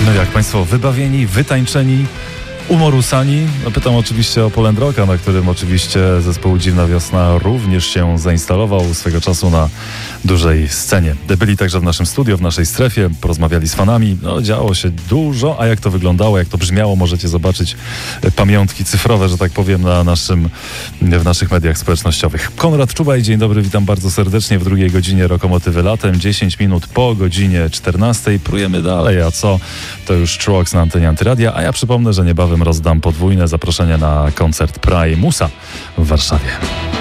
No jak Państwo, wybawieni, wytańczeni, umorusani? No pytam oczywiście o Poland Rocka, na którym oczywiście zespół Dziwna Wiosna również się zainstalował swego czasu na dużej scenie. Byli także w naszym studio, w naszej strefie, porozmawiali z fanami. No, działo się dużo, a jak to wyglądało, jak to brzmiało, możecie zobaczyć pamiątki cyfrowe, że tak powiem, w naszych mediach społecznościowych. Konrad Czubaj, dzień dobry, witam bardzo serdecznie w drugiej godzinie Lokomotywy Latem. 10 minut po godzinie 14. Prujemy dalej, a co? To już Truox na antenie Antyradia, a ja przypomnę, że niebawem rozdam podwójne zaproszenie na koncert Primusa w Warszawie.